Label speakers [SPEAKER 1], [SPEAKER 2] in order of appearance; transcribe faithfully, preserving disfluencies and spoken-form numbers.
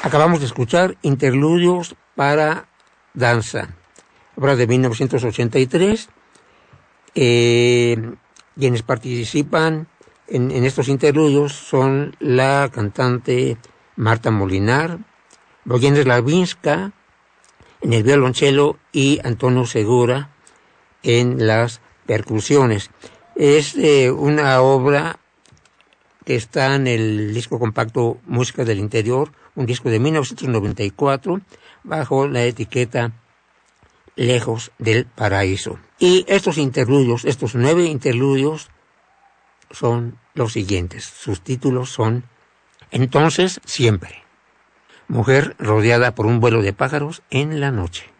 [SPEAKER 1] Acabamos de escuchar Interludios para danza, obra de mil novecientos ochenta y tres. Eh, quienes participan en, en estos interludios son la cantante Marta Molinar, Boyena Slavinska en el violonchelo y Antonio Segura en las percusiones. Es eh, una obra que está en el disco compacto Música del Interior, un disco de mil novecientos noventa y cuatro, bajo la etiqueta Lejos del Paraíso. Y estos interludios, estos nueve interludios, son los siguientes. Sus títulos son Entonces Siempre, Mujer rodeada por un vuelo de pájaros en la noche,